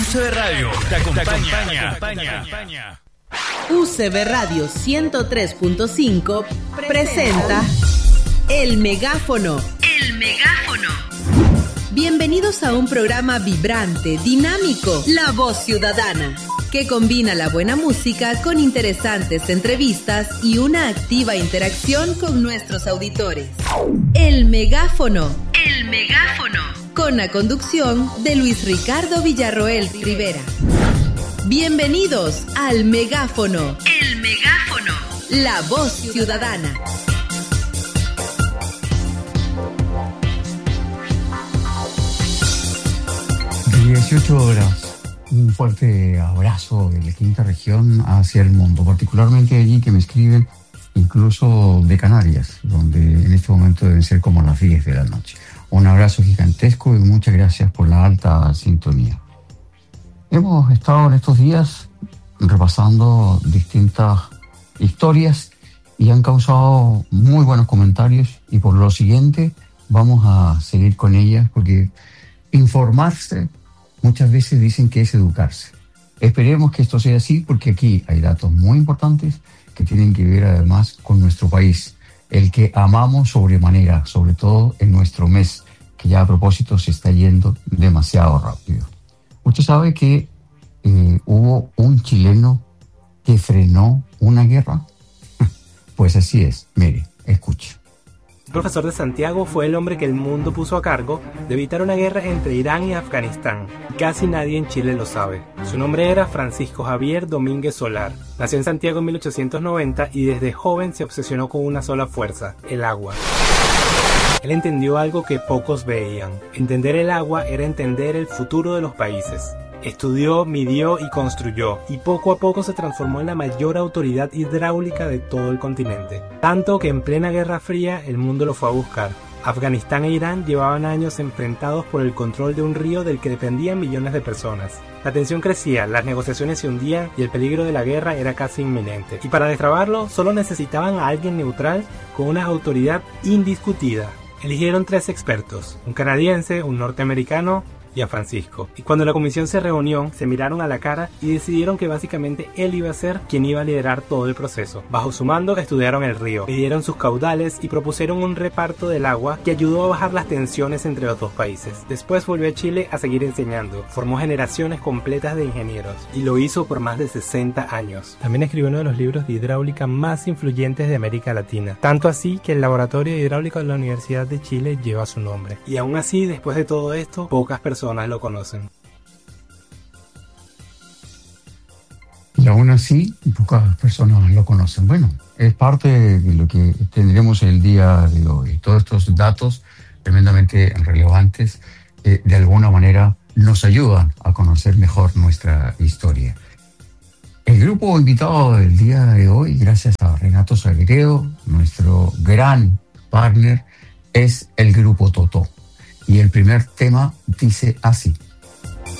UCB Radio te acompaña. UCB Radio 103.5 presenta El Megáfono. Bienvenidos a un programa vibrante, dinámico, La Voz Ciudadana, que combina la buena música con interesantes entrevistas y una activa interacción con nuestros auditores. El Megáfono. Con la conducción de Luis Ricardo Villarroel Rivera. Bienvenidos al Megáfono. La Voz Ciudadana. De 18 horas, un fuerte abrazo de la quinta región hacia el mundo, particularmente allí que me escriben, incluso de Canarias, donde en este momento deben ser como las 10 de la noche. Un abrazo gigantesco y muchas gracias por la alta sintonía. Hemos estado en estos días repasando distintas historias y han causado muy buenos comentarios, y por lo siguiente vamos a seguir con ellas, porque informarse muchas veces dicen que es educarse. Esperemos que esto sea así, porque aquí hay datos muy importantes que tienen que ver además con nuestro país, el que amamos sobremanera, sobre todo en nuestro mes, que ya a propósito se está yendo demasiado rápido. Usted sabe que hubo un chileno que frenó una guerra. Pues así es, mire, escuche. El profesor de Santiago fue el hombre que el mundo puso a cargo de evitar una guerra entre Irán y Afganistán. Casi nadie en Chile lo sabe. Su nombre era Francisco Javier Domínguez Solar. Nació en Santiago en 1890 y desde joven se obsesionó con una sola fuerza, el agua. Él entendió algo que pocos veían. Entender el agua era entender el futuro de los países. Estudió, midió y construyó, y poco a poco se transformó en la mayor autoridad hidráulica de todo el continente. Tanto que en plena Guerra Fría el mundo lo fue a buscar. Afganistán e Irán llevaban años enfrentados por el control de un río del que dependían millones de personas. La tensión crecía, las negociaciones se hundían y el peligro de la guerra era casi inminente. Y para destrabarlo solo necesitaban a alguien neutral con una autoridad indiscutida. Eligieron 3 expertos, un canadiense, un norteamericano y a Francisco. Y cuando la comisión se reunió, se miraron a la cara y decidieron que básicamente él iba a ser quien iba a liderar todo el proceso. Bajo su mando estudiaron el río, midieron sus caudales y propusieron un reparto del agua que ayudó a bajar las tensiones entre los dos países. Después volvió a Chile a seguir enseñando. Formó generaciones completas de ingenieros y lo hizo por más de 60 años. También escribió uno de los libros de hidráulica más influyentes de América Latina. Tanto así que el laboratorio de hidráulica de la Universidad de Chile lleva su nombre. Y aún así, después de todo esto, pocas personas lo conocen. Y aún así, pocas personas lo conocen. Bueno, es parte de lo que tendremos el día de hoy. Todos estos datos tremendamente relevantes de alguna manera nos ayudan a conocer mejor nuestra historia. El grupo invitado del día de hoy, gracias a Renato Sagredo, nuestro gran partner, es el grupo Totó. Y el primer tema dice así.